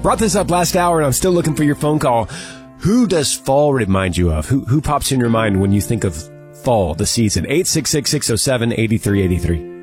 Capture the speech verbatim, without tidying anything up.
Brought this up last hour, and I'm still looking for your phone call. Who does fall remind you of? Who who pops in your mind when you think of fall, the season? eight six six, six oh seven, eight three eight three.